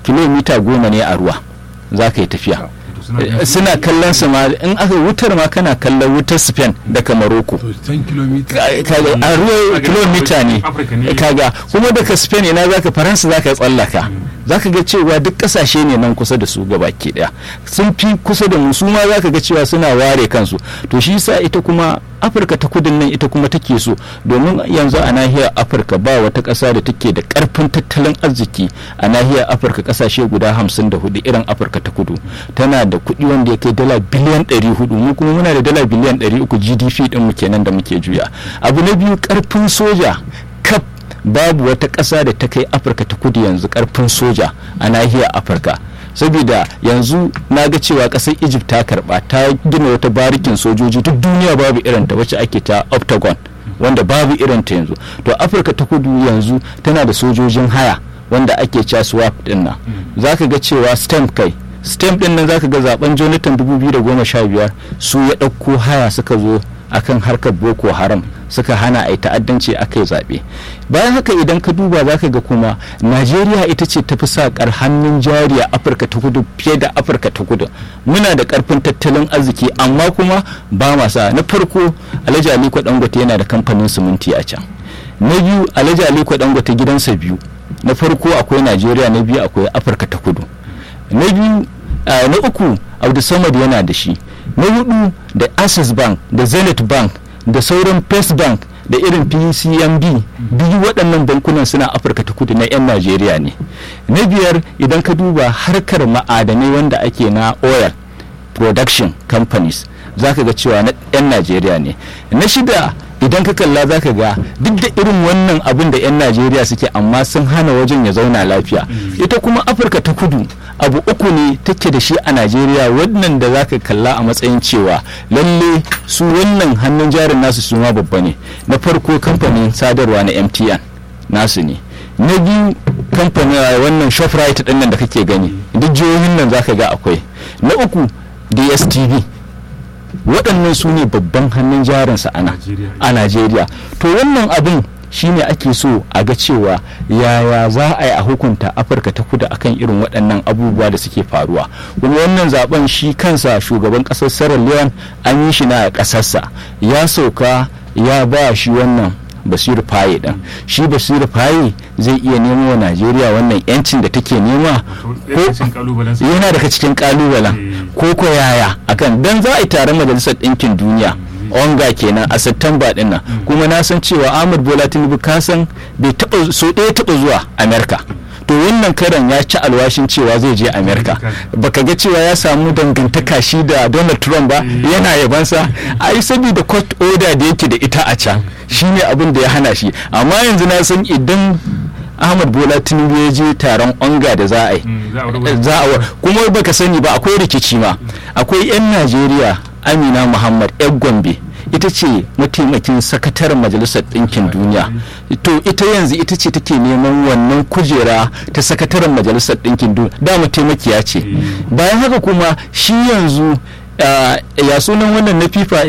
kilomita 10 ne a ruwa za ka yi tafiya. Suna kallon su ma in aka wutar ma kana kallon wutar Spain daga Morocco a ruwa kilomita ne kaga kuma daga Spain ina zaka Faransa zaka tsallaka zaka ga cewa duk kasashe ne nan kusa da su gabaki daya sun fi kusa da mu su ma zaka ga cewa suna ware kansu to shi yasa ita kuma Afirka ta kudin nan ita kuma take so domin yanzu a nahiyar Afirka ba wata ƙasa da take da ƙarfin tattalin arziki a nahiyar Afirka ƙasashe guda 54 irin Afirka ta kudu tana da kuɗi wanda ya kai dala biliyan 400 mu kuma muna da dala biliyan 300 GDP din mu kenan da muke juya. Abu na biyu ƙarfin soja kaf babu wata ƙasa da ta kai Afirka ta kudu yanzu ƙarfin soja a nahiyar Afirka. Saboda yanzu na ga cewa kasar Egypt ta karba ta gina wata barikin sojoji duk duniya babu irin ta wacce ake ta Octagon wanda babu irin ta yanzu to Afirka ta kudu yanzu tana da sojojin haya wanda ake cewa SWAP din nan zaka ga cewa stamp din nan zaka ga zaben Jonathan 2015 su ya dauko haya suka zo akan harkar Boko Haram suka hana a yi ta'addanci aka yi zaɓe. Bayan haka idan ka duba za ka ga kuma Najeriya ita ce tafi sa hannun jari a Afirka ta kudu fiye da Afirka ta kudu. Muna da ƙarfin tattalin arziki amma kuma ba ma sa. Na farko Alhaji Aliko Dangote yana da kamfanin siminti a can. Na biyu Alhaji Aliko Dangote gidansa biyu. Na farko akwai Najeriya, na biyu akwai Afirka ta kudu. Na uku Abdul Samad yana da shi. Na hudu da Access Bank da Zenith Bank da sauran First Bank da irin PCMB biyu waɗannan bankunan suna Afirka ta kudu na 'yan Najeriya ne. Na biyar idan ka duba harkar ma'adanai wanda ake na oil production companies za ka ga cewa na 'yan Najeriya ne. Na shida idan ka kalla za ka ga duk da irin wannan abin da 'yan Najeriya suke amma sun hana wajen ya zauna lafiya. Ita kuma Afirka ta kudu abu uku ne take da shi a Najeriya wannan da za ka kalla a matsayin cewa lalle su wannan hannun jarin nasu su ma babba ne. Na farko kamfanin sadarwa na MTN nasu ne. Na biyu kamfanin wannan Shoprite ɗin nan da kake gani duk jihohin nan za ka ga akwai. Na uku DSTV waɗannan su ne babban hannun jarinsa a Najeriya. To wannan abin shine ake so a ga cewa yaya za a yi a hukunta Afirka ta kudu akan irin waɗannan abubuwa da suke faruwa. Kuma wannan zaben shi kansa shugaban ƙasar Sierra Leone an yi shi na ƙasarsa ya sauka ya ba shi wannan Basiru Faye din shi Basiru Faye zai iya nemo wa Najeriya wannan yancin da take nema ko yana daga cikin kalubalen ko yaya akan dan za a yi taron Majalisar Ɗinkin Duniya onga kenan a September din nan kuma na san cewa Ahmad Bola Tinubu kasan bai taba so ɗaya taba zuwa America to wannan karan ya ci alwashin cewa zai je America baka ga cewa ya samu dangantaka shi da Donald Trump ba yana yabansa ai saboda court order da yake da ita a can shine abin da ya hana shi amma yanzu na san idan Ahmad Bola Tinubu ya je taron onga da za a yi kuma baka sani ba akwai rikici ma akwai 'yan Najeriya Amina Muhammad yar Gombe ita ce mataimakin sakataren Majalisar Ɗinkin Duniya to ita yanzu ita ce take neman wannan kujera ta sakataren Majalisar Ɗinkin Duniya da mataimakiya ce bayan haka kuma shi yanzu ya sunan wannan na FIFA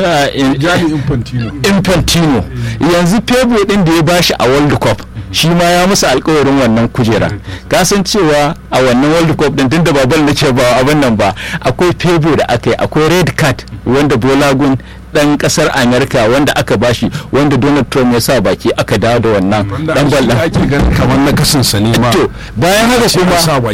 Infantino yanzu febo din da ya bashi a World Cup shi ma ya musu alkawarin wannan kujera kasan cewa a wannan World Cup din tunda babal nake ba abin nan ba akwai febo da aka yi akwai red card wanda Bolagun dan kasar America wanda aka bashi wanda Donald Trump ya sa baki aka dawo da wannan dan ballan ake ganin kamar na kasan sa ne ma to bayan haka kuma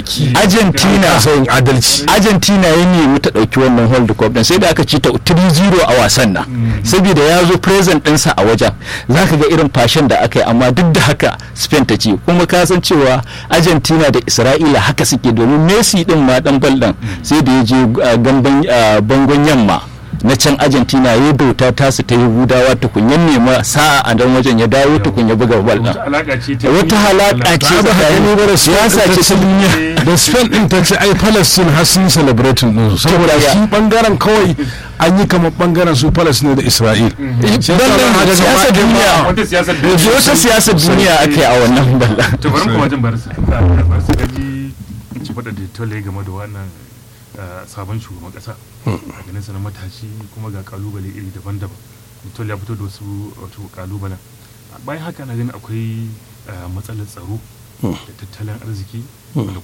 Argentina ya nemi ta dauki wannan World Cup din sai da aka ci ta 3-0 a wasan nan saboda ya zo present ɗinsa a wajen zaka ga irin fashin da aka yi amma duk da haka Spain ta ci kuma ka san cewa Argentina da Isra'ila haka suke domin Messi din ma dan ballan sai da ya je bangon yamma na can Argentina ya bauta tasu ta Yahudawa tukunyan nema sa'a a dan wajen ya dawo tukunya buga bal din wata halaka ce ta siyasa ce ta duniya da Spain din ta ce ai Palestine har sun celebrating din su saboda shi bangaren kawai an yi kamar bangaren su Palestine da Isra'il wata siyasar duniya ake a wannan balla to bari kuma jin barsa kaji ci fada da tole game da wannan sabon shugaban kasa a ganin sa na matashi kuma ga kalubale iri daban-daban mutum ya fito da wasu kalubalen bayan haka na ganin akwai matsalar tsaro da tattalin arziki